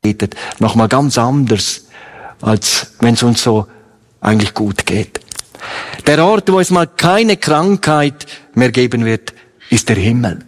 nochmal ganz anders, als wenn es uns so eigentlich gut geht. Der Ort, wo es mal keine Krankheit mehr geben wird, ist der Himmel.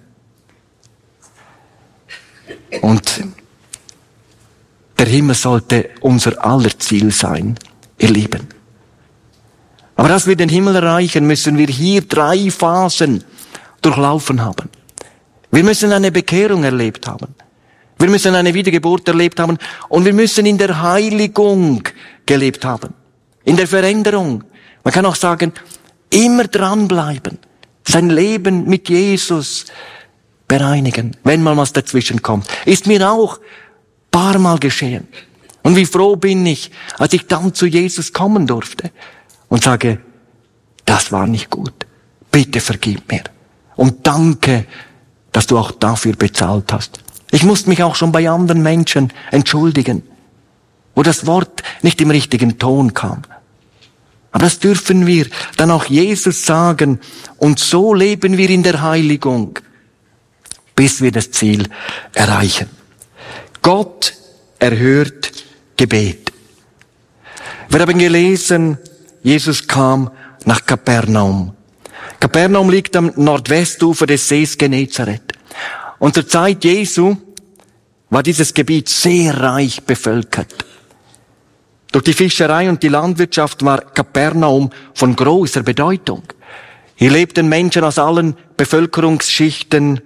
Und der Himmel sollte unser aller Ziel sein, ihr Lieben. Aber dass wir den Himmel erreichen, müssen wir hier 3 Phasen durchlaufen haben. Wir müssen eine Bekehrung erlebt haben. Wir müssen eine Wiedergeburt erlebt haben. Und wir müssen in der Heiligung gelebt haben. In der Veränderung. Man kann auch sagen, immer dranbleiben. Sein Leben mit Jesus bereinigen, wenn mal was dazwischen kommt. Ist mir auch paar Mal geschehen. Und wie froh bin ich, als ich dann zu Jesus kommen durfte und sage, das war nicht gut. Bitte vergib mir. Und danke, dass du auch dafür bezahlt hast. Ich musste mich auch schon bei anderen Menschen entschuldigen, wo das Wort nicht im richtigen Ton kam. Aber das dürfen wir dann auch Jesus sagen. Und so leben wir in der Heiligung, bis wir das Ziel erreichen. Gott erhört Gebet. Wir haben gelesen, Jesus kam nach Kapernaum. Kapernaum liegt am Nordwestufer des Sees Genezareth. Und zur Zeit Jesu war dieses Gebiet sehr reich bevölkert. Durch die Fischerei und die Landwirtschaft war Kapernaum von großer Bedeutung. Hier lebten Menschen aus allen Bevölkerungsschichten,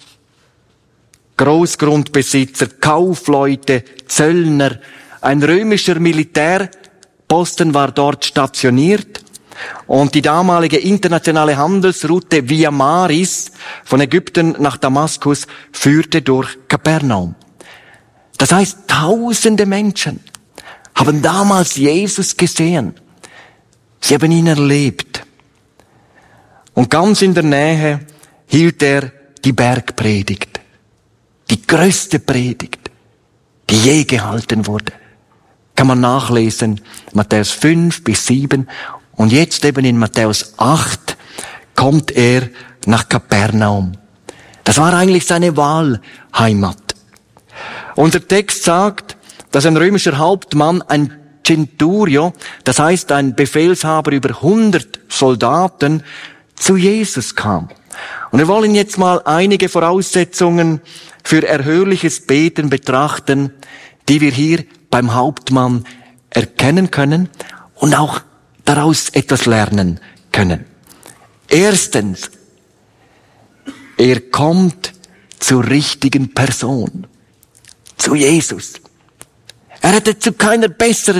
Großgrundbesitzer, Kaufleute, Zöllner. Ein römischer Militärposten war dort stationiert. Und die damalige internationale Handelsroute Via Maris von Ägypten nach Damaskus führte durch Kapernaum. Das heißt, tausende Menschen haben damals Jesus gesehen. Sie haben ihn erlebt. Und ganz in der Nähe hielt er die Bergpredigt. Die größte Predigt, die je gehalten wurde. Kann man nachlesen, Matthäus 5 bis 7. Und jetzt eben in Matthäus 8 kommt er nach Kapernaum. Das war eigentlich seine Wahlheimat. Unser Text sagt, dass ein römischer Hauptmann, ein Centurio, das heißt ein Befehlshaber über 100 Soldaten, zu Jesus kam. Und wir wollen jetzt mal einige Voraussetzungen für erhörliches Beten betrachten, die wir hier beim Hauptmann erkennen können und auch daraus etwas lernen können. Erstens, er kommt zur richtigen Person, zu Jesus. Er hätte zu keiner besseren